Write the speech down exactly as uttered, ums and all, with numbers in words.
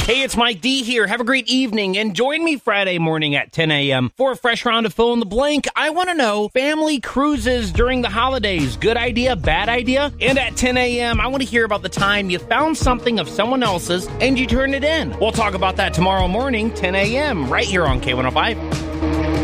Hey, it's Mike D here. Have a great evening and join me Friday morning at ten a.m. for a fresh round of Fill in the Blank. I want to know family cruises during the holidays. Good idea, bad idea? And at ten a.m., I want to hear about the time you found something of someone else's and you turned it in. We'll talk about that tomorrow morning, ten a.m., right here on K one oh five.